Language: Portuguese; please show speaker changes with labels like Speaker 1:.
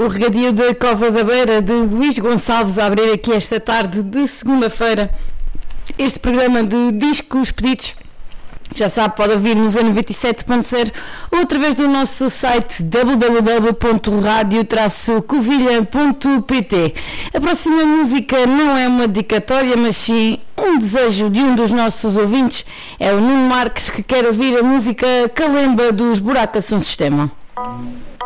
Speaker 1: O regadio da Cova da Beira de Luís Gonçalves a abrir aqui esta tarde de segunda-feira este programa de discos pedidos. Já sabe, pode ouvir-nos a 97.0 ou através do nosso site www.radio-covilha.pt. A próxima música não é uma dedicatória, mas sim um desejo de um dos nossos ouvintes. É o Nuno Marques, que quer ouvir a música Calemba dos Buracos Som Sistema.